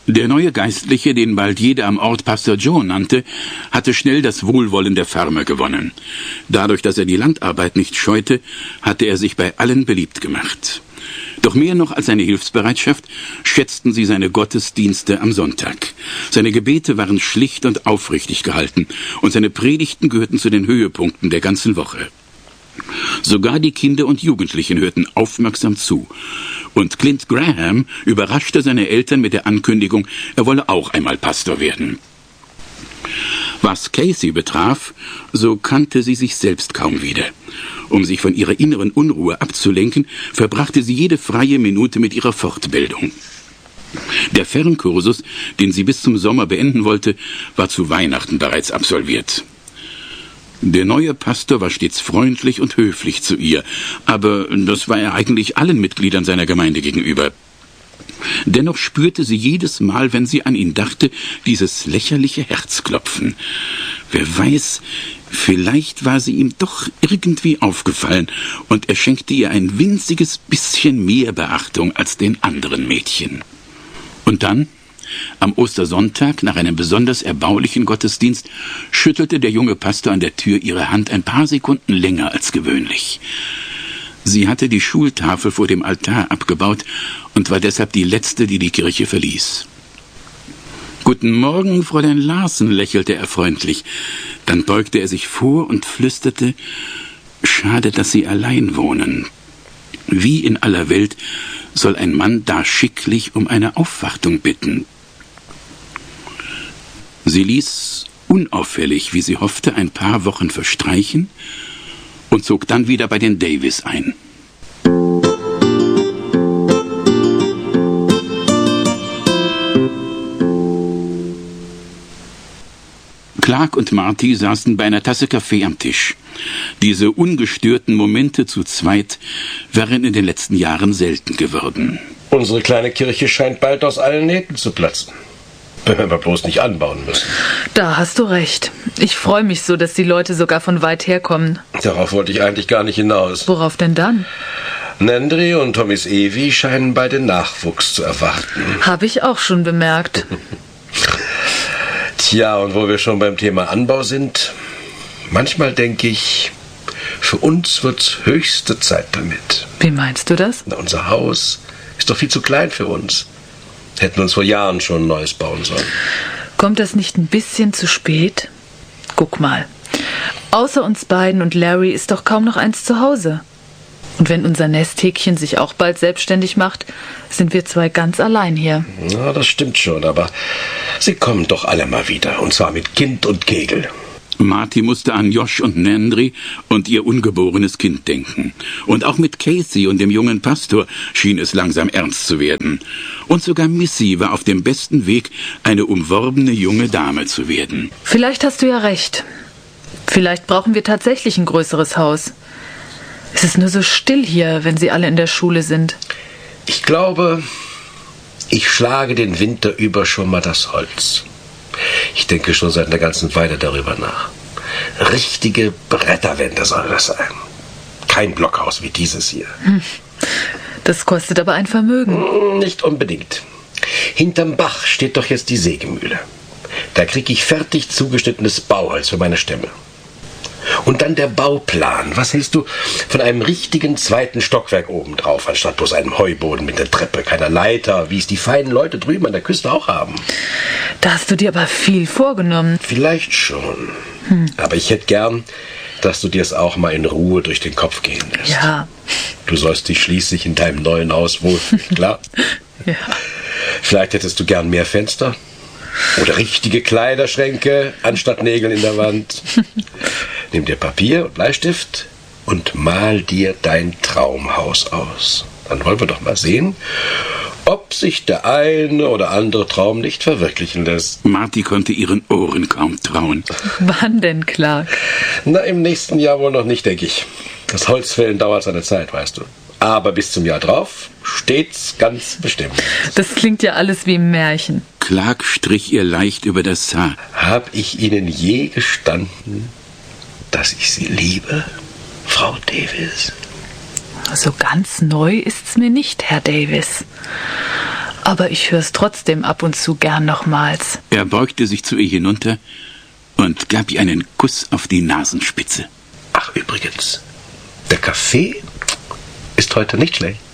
Der neue Geistliche, den bald jeder am Ort Pastor Joe nannte, hatte schnell das Wohlwollen der Farmer gewonnen. Dadurch, dass er die Landarbeit nicht scheute, hatte er sich bei allen beliebt gemacht. Doch mehr noch als seine Hilfsbereitschaft schätzten sie seine Gottesdienste am Sonntag. Seine Gebete waren schlicht und aufrichtig gehalten, und seine Predigten gehörten zu den Höhepunkten der ganzen Woche. Sogar die Kinder und Jugendlichen hörten aufmerksam zu. Und Clint Graham überraschte seine Eltern mit der Ankündigung, er wolle auch einmal Pastor werden. Was Casey betraf, so kannte sie sich selbst kaum wieder. Um sich von ihrer inneren Unruhe abzulenken, verbrachte sie jede freie Minute mit ihrer Fortbildung. Der Fernkursus, den sie bis zum Sommer beenden wollte, war zu Weihnachten bereits absolviert. Der neue Pastor war stets freundlich und höflich zu ihr, aber das war er eigentlich allen Mitgliedern seiner Gemeinde gegenüber. Dennoch spürte sie jedes Mal, wenn sie an ihn dachte, dieses lächerliche Herzklopfen. Wer weiß, vielleicht war sie ihm doch irgendwie aufgefallen, und er schenkte ihr ein winziges bisschen mehr Beachtung als den anderen Mädchen. Und dann, am Ostersonntag, nach einem besonders erbaulichen Gottesdienst, schüttelte der junge Pastor an der Tür ihre Hand ein paar Sekunden länger als gewöhnlich. Sie hatte die Schultafel vor dem Altar abgebaut und war deshalb die Letzte, die die Kirche verließ. »Guten Morgen, Fräulein Larsen«, lächelte er freundlich. Dann beugte er sich vor und flüsterte, »Schade, dass Sie allein wohnen. Wie in aller Welt soll ein Mann da schicklich um eine Aufwartung bitten?« Sie ließ unauffällig, wie sie hoffte, ein paar Wochen verstreichen und zog dann wieder bei den Davis ein. Clark und Marty saßen bei einer Tasse Kaffee am Tisch. Diese ungestörten Momente zu zweit waren in den letzten Jahren selten geworden. Unsere kleine Kirche scheint bald aus allen Nähten zu platzen. Wenn wir bloß nicht anbauen müssen. Da hast du recht. Ich freue mich so, dass die Leute sogar von weit herkommen. Darauf wollte ich eigentlich gar nicht hinaus. Worauf denn dann? Nandri und Tommys Evi scheinen beide Nachwuchs zu erwarten. Habe ich auch schon bemerkt. Tja, und wo wir schon beim Thema Anbau sind, manchmal denke ich, für uns wird's höchste Zeit damit. Wie meinst du das? Na, unser Haus ist doch viel zu klein für uns. Hätten wir uns vor Jahren schon ein neues bauen sollen. Kommt das nicht ein bisschen zu spät? Guck mal. Außer uns beiden und Larry ist doch kaum noch eins zu Hause. Und wenn unser Nesthäkchen sich auch bald selbstständig macht, sind wir zwei ganz allein hier. Na, das stimmt schon, aber sie kommen doch alle mal wieder. Und zwar mit Kind und Kegel. Marty musste an Josh und Nandri und ihr ungeborenes Kind denken. Und auch mit Casey und dem jungen Pastor schien es langsam ernst zu werden. Und sogar Missy war auf dem besten Weg, eine umworbene junge Dame zu werden. Vielleicht hast du ja recht. Vielleicht brauchen wir tatsächlich ein größeres Haus. Es ist nur so still hier, wenn sie alle in der Schule sind. Ich glaube, ich schlage den Winter über schon mal das Holz. Ich denke schon seit einer ganzen Weile darüber nach. Richtige Bretterwände soll das sein. Kein Blockhaus wie dieses hier. Das kostet aber ein Vermögen. Nicht unbedingt. Hinterm Bach steht doch jetzt die Sägemühle. Da kriege ich fertig zugeschnittenes Bauholz für meine Stämme. Und dann der Bauplan. Was hältst du von einem richtigen zweiten Stockwerk obendrauf, anstatt bloß einem Heuboden mit der Treppe, keiner Leiter, wie es die feinen Leute drüben an der Küste auch haben? Da hast du dir aber viel vorgenommen. Vielleicht schon. Aber ich hätte gern, dass du dir es auch mal in Ruhe durch den Kopf gehen lässt. Ja. Du sollst dich schließlich in deinem neuen Haus wohlfühlen, klar? Ja. Vielleicht hättest du gern mehr Fenster. Oder richtige Kleiderschränke anstatt Nägel in der Wand. Nimm dir Papier und Bleistift und mal dir dein Traumhaus aus. Dann wollen wir doch mal sehen, ob sich der eine oder andere Traum nicht verwirklichen lässt. Marty konnte ihren Ohren kaum trauen. Wann denn, Clark? Na, im nächsten Jahr wohl noch nicht, denke ich. Das Holzfällen dauert seine Zeit, weißt du. Aber bis zum Jahr drauf steht's ganz bestimmt. Das klingt ja alles wie im Märchen. Clark strich ihr leicht über das Haar. Hab ich Ihnen je gestanden, dass ich Sie liebe, Frau Davis? So ganz neu ist's mir nicht, Herr Davis. Aber ich hör's trotzdem ab und zu gern nochmals. Er beugte sich zu ihr hinunter und gab ihr einen Kuss auf die Nasenspitze. Ach, übrigens, der Kaffee ist heute nicht schlecht.